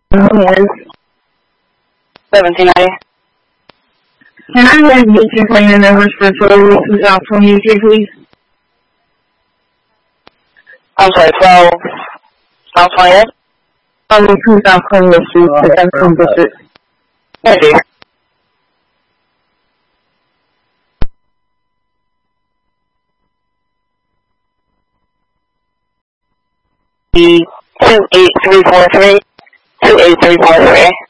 Yes. 1790. Can I get your claimant numbers for February 2022, please? I'm sorry, 12. 28? 2022, Jackson District. Yes, dear. The 28343. 28343.